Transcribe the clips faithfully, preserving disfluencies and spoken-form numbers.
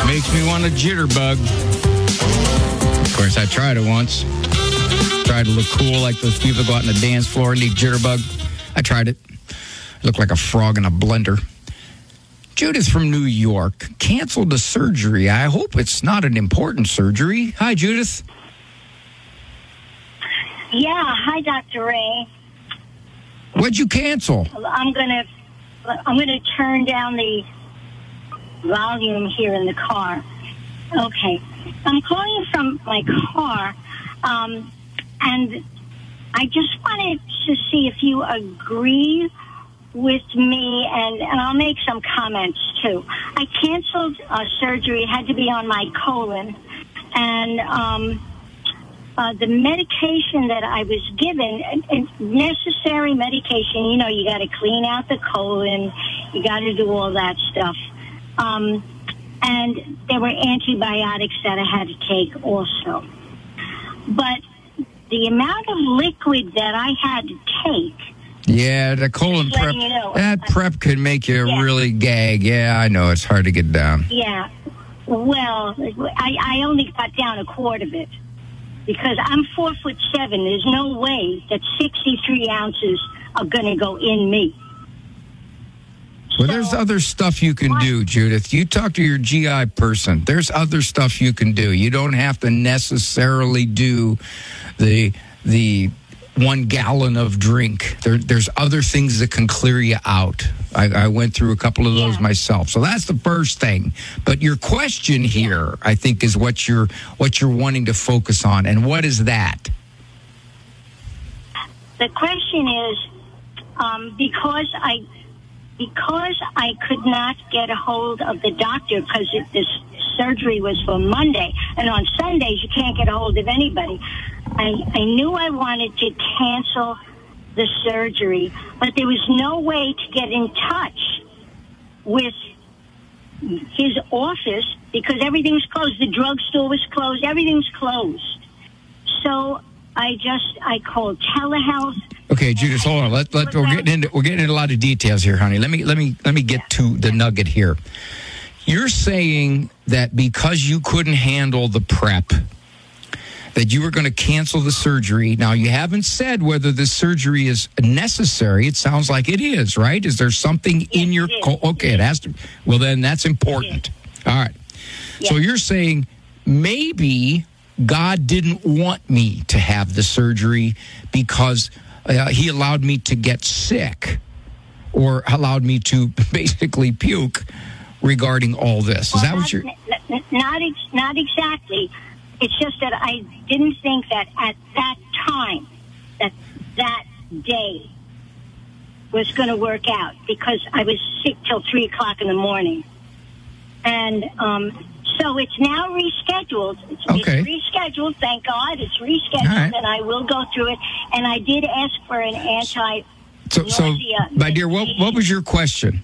Makes me want a jitterbug. Of course, I tried it once. Tried to look cool like those people go out on the dance floor and need jitterbug. I tried it. Looked like a frog in a blender. Judith from New York canceled a surgery. I hope it's not an important surgery. Hi, Judith. Yeah, hi, Doctor Ray. What'd you cancel? I'm gonna, I'm gonna turn down the volume here in the car. Okay, I'm calling from my car, um, and I just wanted to see if you agree with me, and, and I'll make some comments too. I canceled uh, surgery; it had to be on my colon, and um, uh, the medication that I was given, and, and necessary medication. You know, you got to clean out the colon, you got to do all that stuff. Um, and there were antibiotics that I had to take also. But the amount of liquid that I had to take... Yeah, the colon prep, you know, that prep could make you yeah. really gag. Yeah, I know. It's hard to get down. Yeah. Well, I, I only got down a quart of it because I'm four foot seven. There's no way that sixty-three ounces are going to go in me. Well, there's other stuff you can do, Judith. You talk to your G I person. There's other stuff you can do. You don't have to necessarily do the the one gallon of drink. There, there's other things that can clear you out. I, I went through a couple of those yeah. myself. So that's the first thing. But your question here, I think, is what you're what you're wanting to focus on. And what is that? The question is, um, because I... Because I could not get a hold of the doctor because this surgery was for Monday, and on Sundays you can't get a hold of anybody. I, I knew I wanted to cancel the surgery, but there was no way to get in touch with his office because everything's closed. The drugstore was closed. Everything's closed. So I just, I called telehealth. Okay, Judith, hold on. Let, let, we're getting into we're getting into a lot of details here, honey. Let me let me let me get to the nugget here. You're saying that because you couldn't handle the prep, that you were going to cancel the surgery. Now, you haven't said whether this surgery is necessary. It sounds like it is, right? Is there something yes, in your co- okay? It has to. Well, then that's important. All right. Yes. So you're saying maybe God didn't want me to have the surgery because uh, he allowed me to get sick or allowed me to basically puke regarding all this. Well, Is that not, what you're... Not, ex- not exactly. It's just that I didn't think that at that time, that that day was going to work out because I was sick till three o'clock in the morning. And um, so it's now rescheduled. It's, okay. it's rescheduled, thank God. It's rescheduled, right. and I will go through it. And I did ask for an anti So, so my dear, what, what was your question?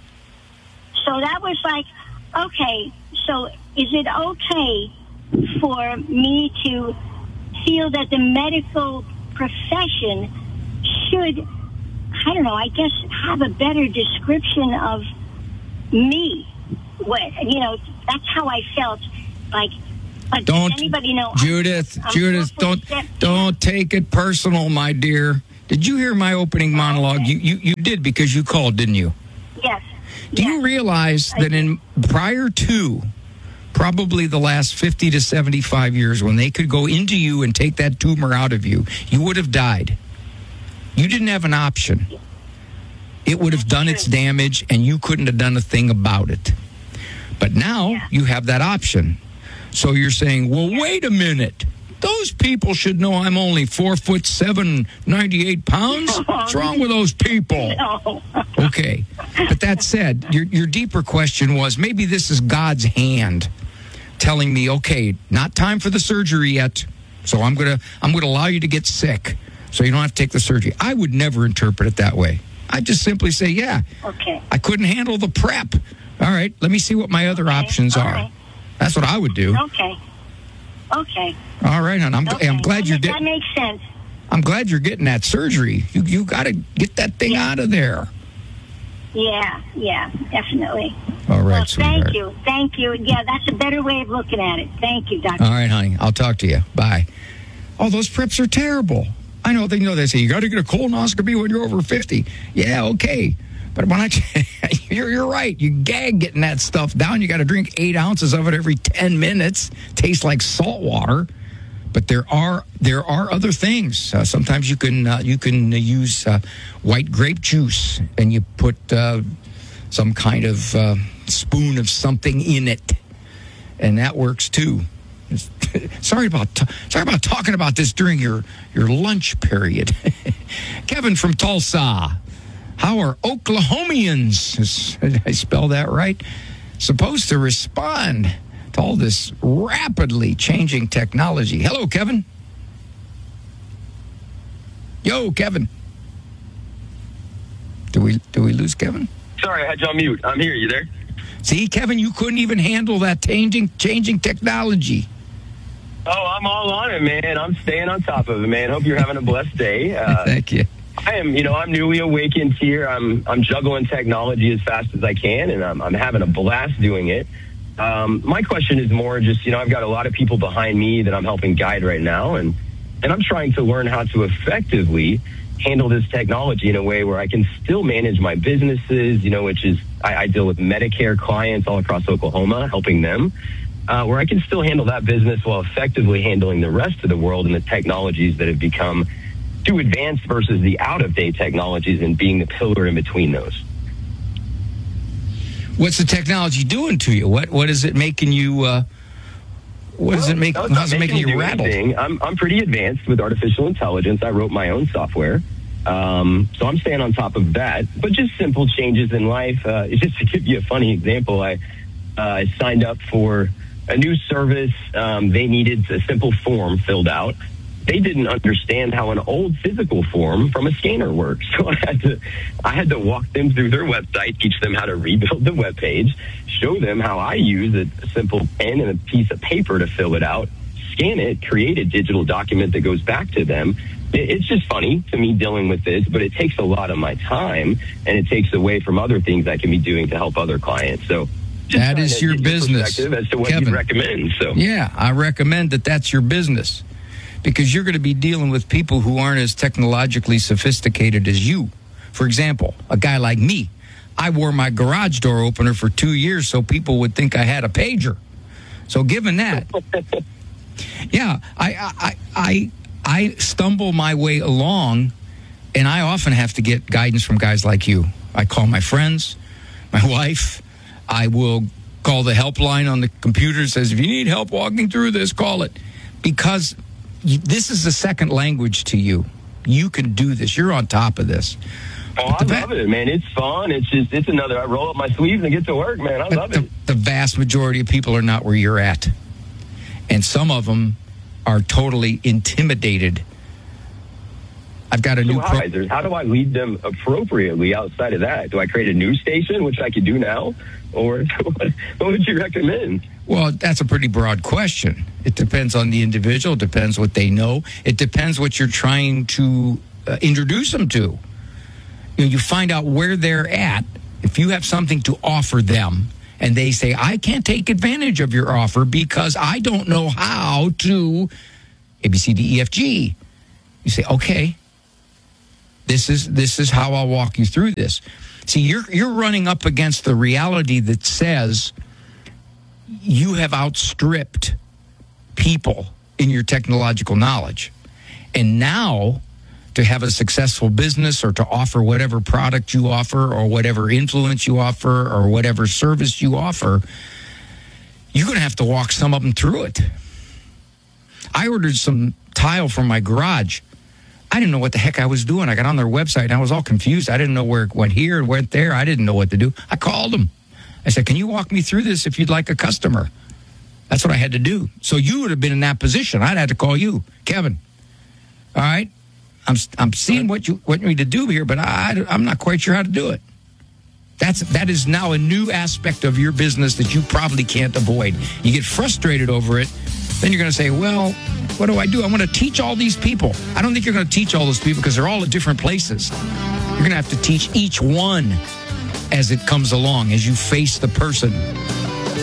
So that was like, okay, so is it okay for me to feel that the medical profession should, I don't know, I guess have a better description of me? What, you know, that's how I felt. Like, like don't, does anybody know? Judith, I'm, I'm Judith, don't, don't take it personal, my dear. Did you hear my opening monologue? Okay. You, you, you did because you called, didn't you? Yes. Do yes. you realize that in prior to probably the last fifty to seventy-five years, when they could go into you and take that tumor out of you, you would have died. You didn't have an option. It would have done its damage, and you couldn't have done a thing about it. But now yeah. you have that option. So you're saying, well, wait a minute. Those people should know I'm only four foot seven, ninety-eight pounds. What's wrong with those people? No. Okay. But that said, your your deeper question was maybe this is God's hand telling me, okay, not time for the surgery yet. So I'm gonna I'm gonna allow you to get sick so you don't have to take the surgery. I would never interpret it that way. I just simply say, yeah, okay. I couldn't handle the prep. All right, let me see what my other okay. options All are. right. That's what I would do. Okay. Okay. All right, hon. I'm, okay. I'm glad that you're. That makes sense. I'm glad you're getting that surgery. You you got to get that thing yeah. out of there. Yeah, yeah, definitely. All right, Well, sweetheart. thank you. Thank you. Yeah, that's a better way of looking at it. Thank you, Doctor All right, honey. I'll talk to you. Bye. Oh, those preps are terrible. I know they know they say you got to get a colonoscopy when you're over fifty. Yeah, okay. But when I, you're, you're right. You gag getting that stuff down. You got to drink eight ounces of it every ten minutes. Tastes like salt water. But there are there are other things. Uh, sometimes you can uh, you can use uh, white grape juice and you put uh, some kind of uh, spoon of something in it, and that works too. sorry about t- sorry about talking about this during your your lunch period. Kevin from Tulsa. How are Oklahomians, did I spell that right, supposed to respond to all this rapidly changing technology? Hello, Kevin. Yo, Kevin. Do we do we lose Kevin? Sorry, I had you on mute. I'm here. You there? See, Kevin, you couldn't even handle that changing changing technology. Oh, I'm all on it, man. I'm staying on top of it, man. Hope you're having a blessed day. Uh, Thank you. I am, you know, I'm newly awakened here. I'm I'm juggling technology as fast as I can, and I'm I'm having a blast doing it. Um, my question is more just, you know, I've got a lot of people behind me that I'm helping guide right now, and and I'm trying to learn how to effectively handle this technology in a way where I can still manage my businesses, you know, which is I, I deal with Medicare clients all across Oklahoma, helping them, uh, where I can still handle that business while effectively handling the rest of the world and the technologies that have become too advanced versus the out-of-date technologies and being the pillar in between those. What's the technology doing to you? What what is it making you? Uh, what does well, it make? No, how's it making you do rattle? Anything. I'm I'm pretty advanced with artificial intelligence. I wrote my own software, um, so I'm staying on top of that. But just simple changes in life. Uh, just to give you a funny example, I uh, I signed up for a new service. Um, they needed a simple form filled out. They didn't understand how an old physical form from a scanner works. So I had to, I had to walk them through their website, teach them how to rebuild the web page, show them how I use a simple pen and a piece of paper to fill it out, scan it, create a digital document that goes back to them. It, it's just funny to me dealing with this, but it takes a lot of my time and it takes away from other things I can be doing to help other clients. So just that is your business, as to what Kevin. you recommend. So yeah, I recommend that that's your business. Because you're going to be dealing with people who aren't as technologically sophisticated as you. For example, a guy like me, I wore my garage door opener for two years so people would think I had a pager. So given that, yeah, I, I, I, I stumble my way along, and I often have to get guidance from guys like you. I call my friends, my wife. I will call the helpline on the computer. Says, if you need help walking through this, call it. Because this is a second language to you. You can do this. You're on top of this. Oh, I love it, man. It's fun. It's just, it's another, I roll up my sleeves and get to work, man. I love the, it. The vast majority of people are not where you're at. And some of them are totally intimidated. I've got a so new... How, pro- how do I lead them appropriately outside of that? Do I create a news station, which I could do now? Or what, what would you recommend? Well, that's a pretty broad question. It depends on the individual. It depends what they know. It depends what you're trying to uh, introduce them to. You know, you find out where they're at. If you have something to offer them and they say, I can't take advantage of your offer because I don't know how to A, B, C, D, E, F, G. You say, okay, this is this is how I'll walk you through this. See, you're you're running up against the reality that says you have outstripped people in your technological knowledge. And now to have a successful business or to offer whatever product you offer or whatever influence you offer or whatever service you offer, you're going to have to walk some of them through it. I ordered some tile from my garage. I didn't know what the heck I was doing. I got on their website and I was all confused. I didn't know where it went here and went there. I didn't know what to do. I called them. I said, can you walk me through this if you'd like a customer? That's what I had to do. So you would have been in that position. I'd had to call you, Kevin. All right? I'm I'm seeing what you want me to do here, but I, I'm not quite sure how to do it. That's that is now a new aspect of your business that you probably can't avoid. You get frustrated over it, then you're going to say, well, what do I do? I'm going to teach all these people. I don't think you're going to teach all those people because they're all at different places. You're going to have to teach each one as it comes along, as you face the person.